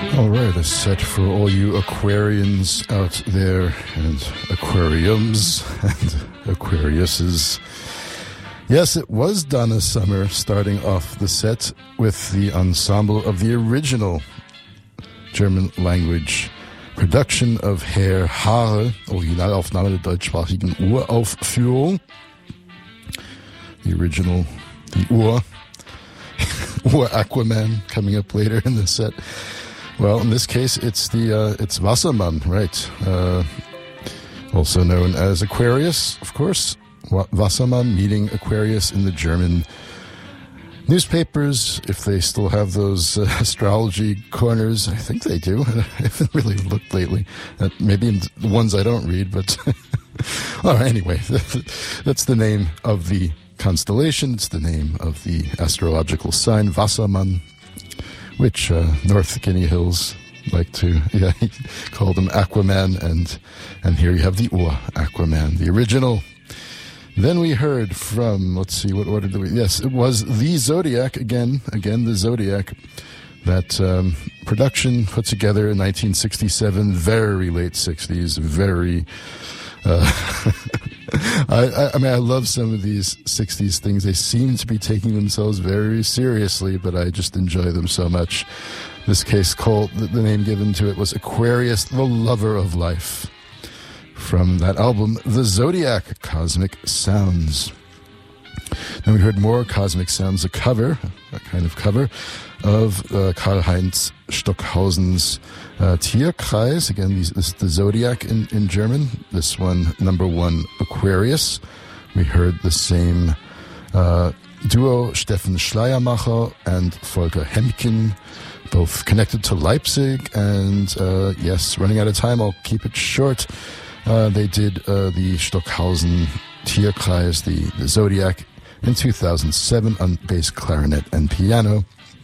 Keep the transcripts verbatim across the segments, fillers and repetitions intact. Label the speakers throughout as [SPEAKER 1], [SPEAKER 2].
[SPEAKER 1] All right, a set for all you Aquarians out there, and aquariums and Aquariuses. Yes, it was Donna Summer starting off the set with the ensemble of the original German language production of Herr Haare, Originalaufnahme der deutschsprachigen Uraufführung. The original, the Ur, Ur Aquaman coming up later in the set. Well, in this case, it's the uh, it's Wassermann, right? Uh, also known as Aquarius, of course. Wassermann meeting Aquarius in the German newspapers, if they still have those uh, astrology corners. I think they do. I haven't really looked lately. Uh, maybe in the ones I don't read, but oh, anyway, that's the name of the constellation. It's the name of the astrological sign, Wassermann, which uh, North Guinea Hills like to yeah, call them Aquaman, and and here you have the Ur Aquaman, the original. Then we heard from, let's see, what order did we, yes, it was the Zodiac, again, again, the Zodiac, that um, production put together in nineteen sixty-seven, very late sixties, very, uh, I, I mean, I love some of these sixties things. They seem to be taking themselves very seriously, but I just enjoy them so much. This case called, the, the name given to it was Aquarius, the Lover of Life. From that album, The Zodiac, Cosmic Sounds. Then we heard more Cosmic Sounds, a cover, a kind of cover, of uh, Karl-Heinz Stockhausen's uh, Tierkreis. Again, these, this is the Zodiac in, in German. This one, number one, Aquarius. We heard the same uh, duo, Steffen Schleiermacher and Volker Hemken, both connected to Leipzig. And uh, yes, running out of time, I'll keep it short. Uh, they did uh, the Stockhausen Tierkreis, the, the Zodiac, in two thousand seven on bass, clarinet, and piano.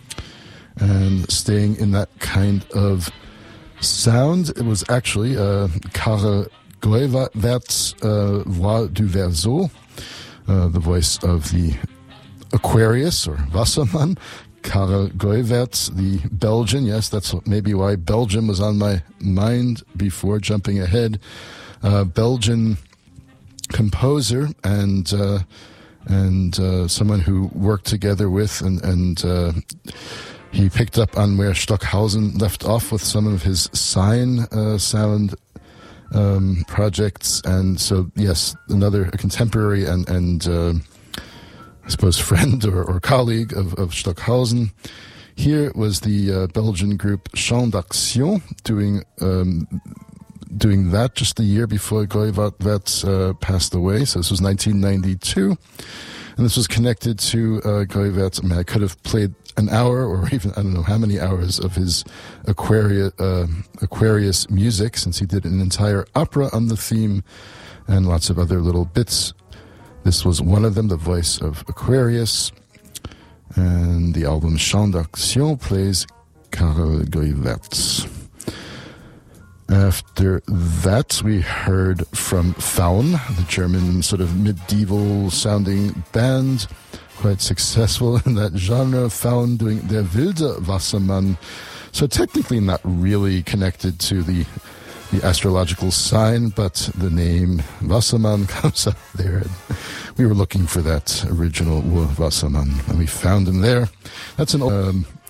[SPEAKER 1] And staying in that kind of sound, it was actually uh, Karel Goeyvaerts' uh, Voix du Verseau, uh, the voice of the Aquarius, or Wassermann. Karel Goeyvaerts, the Belgian, yes, that's maybe why Belgium was on my mind before jumping ahead. Uh, Belgian composer and uh, and uh, someone who worked together with and, and uh, he picked up on where Stockhausen left off with some of his sign uh, sound um, projects. And so, yes, another a contemporary and, and uh, I suppose friend or, or colleague of, of Stockhausen. Here was the uh, Belgian group Champ d'Action doing um, doing that just the year before Goeyvaerts uh, passed away. So this was nineteen ninety-two. And this was connected to uh, Goeyvaerts. I mean, I could have played an hour or even, I don't know how many hours of his Aquarius, uh, Aquarius music, since he did an entire opera on the theme and lots of other little bits. This was one of them, the voice of Aquarius. And the album Champ d'Action plays Karel Goeyvaerts. After that, we heard from Faun, the German sort of medieval-sounding band, quite successful in that genre. Faun doing Der Wilde Wassermann. So technically not really connected to the the astrological sign, but the name Wassermann comes up there. And we were looking for that original Ur Wassermann, and we found him there. That's an um,